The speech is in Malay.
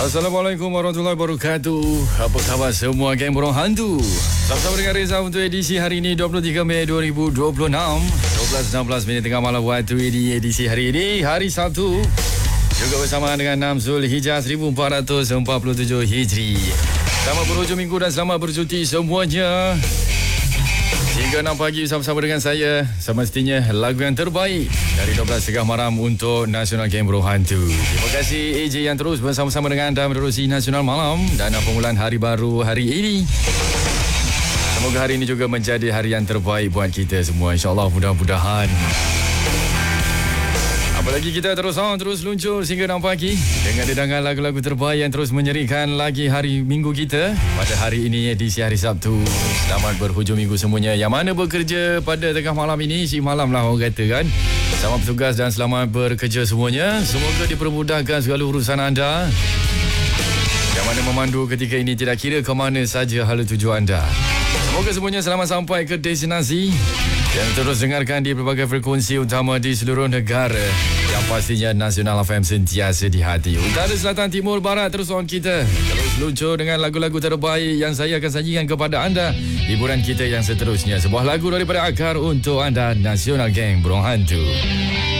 Assalamualaikum warahmatullahi wabarakatuh. Apa khabar semua geng burung hantu? Sama-sama dengan Reza untuk edisi hari ini 23 Mei 2026 12.16 minit tengah malam waktu di edisi hari ini, hari Sabtu, juga bersama dengan 6 Zulhijjah 1447 Hijri. Selamat berhujung minggu dan selamat bercuti semuanya. Hingga 6 pagi bersama-sama dengan saya, semestinya lagu yang terbaik dari 12.30 malam untuk Nasional Game Burung Hantu. Terima kasih AJ yang terus bersama-sama dengan anda menerusi Nasional Malam dan permulaan hari baru hari ini. Semoga hari ini juga menjadi hari yang terbaik buat kita semua, insyaAllah, mudah-mudahan. Apalagi kita terus luncur sehingga 6 pagi dengan dedangan lagu-lagu terbaik yang terus menyerikan lagi hari minggu kita pada hari ini, edisi hari Sabtu. Selamat berhujung minggu semuanya. Yang mana bekerja pada tengah malam ini, si malam lah orang kata kan. Selamat bertugas dan selamat bekerja semuanya. Semoga dipermudahkan segala urusan anda. Yang mana memandu ketika ini tidak kira ke mana saja hala tuju anda. Semoga semuanya selamat sampai ke destinasi dan terus dengarkan di pelbagai frekuensi utama di seluruh negara. Yang pastinya Nasional FM sentiasa di hati. Utara, selatan, timur, barat, terus on kita. Terus luncur dengan lagu-lagu terbaik yang saya akan sajikan kepada anda. Hiburan kita yang seterusnya, sebuah lagu daripada Akar untuk anda, Nasional Gang Burung Hantu.